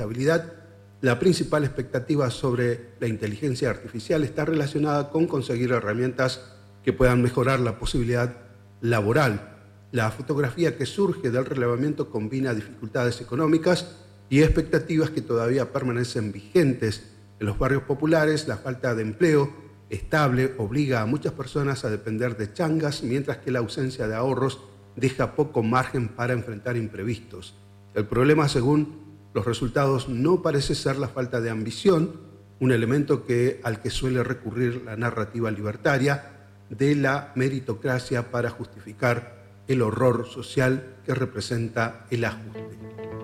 estabilidad. La principal expectativa sobre la inteligencia artificial está relacionada con conseguir herramientas que puedan mejorar la posibilidad laboral. La fotografía que surge del relevamiento combina dificultades económicas y expectativas que todavía permanecen vigentes. En los barrios populares, la falta de empleo estable obliga a muchas personas a depender de changas, mientras que la ausencia de ahorros deja poco margen para enfrentar imprevistos. El problema, según los resultados, no parece ser la falta de ambición, un elemento al que suele recurrir la narrativa libertaria de la meritocracia para justificar el horror social que representa el ajuste.